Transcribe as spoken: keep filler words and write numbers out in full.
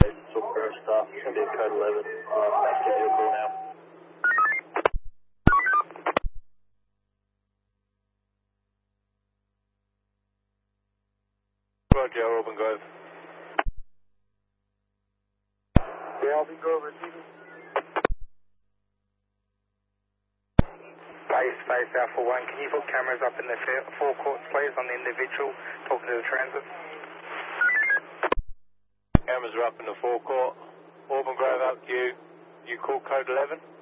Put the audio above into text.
Talk for our staff. It's going to be a code eleven. Um, let's give you a call now. Roger, Auburn Grove. Yeah, Auburn Grove receiving. Base, base Alpha one, can you put cameras up in the forecourts please on the individual talking to the transit? Cameras are up in the forecourt. Auburn Grove up to you. You call code eleven.